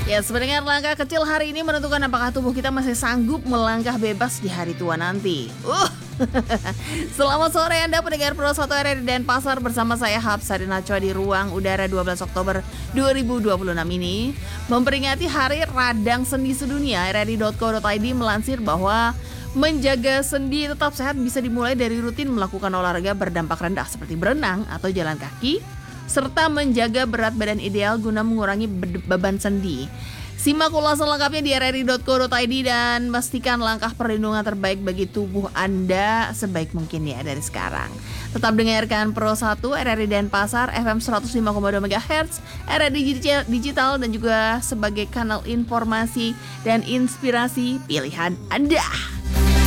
Ya, sebenarnya langkah kecil hari ini menentukan apakah tubuh kita masih sanggup melangkah bebas di hari tua nanti. Selamat sore Anda pendengar Pro 1 RRI Denpasar bersama saya Hapsari Nachwa di ruang udara 12 Oktober 2026 ini. Memperingati Hari Radang Sendi Sedunia, RRI.co.id melansir bahwa menjaga sendi tetap sehat bisa dimulai dari rutin melakukan olahraga berdampak rendah seperti berenang atau jalan kaki, serta menjaga berat badan ideal guna mengurangi beban sendi. Simak ulasan lengkapnya di rri.co.id dan pastikan langkah perlindungan terbaik bagi tubuh Anda sebaik mungkin ya dari sekarang. Tetap dengarkan Pro 1 RRI Denpasar FM 105,2 MHz, RRI Digital dan juga sebagai kanal informasi dan inspirasi pilihan Anda.